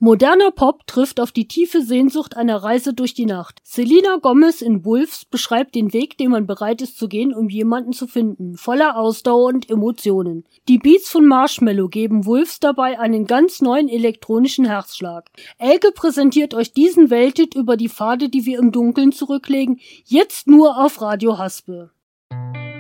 Moderner Pop trifft auf die tiefe Sehnsucht einer Reise durch die Nacht. Selena Gomez in Wolves beschreibt den Weg, den man bereit ist zu gehen, um jemanden zu finden, voller Ausdauer und Emotionen. Die Beats von Marshmello geben Wolves dabei einen ganz neuen elektronischen Herzschlag. Elke präsentiert euch diesen Welthit über die Pfade, die wir im Dunkeln zurücklegen, jetzt nur auf Radio Haspe.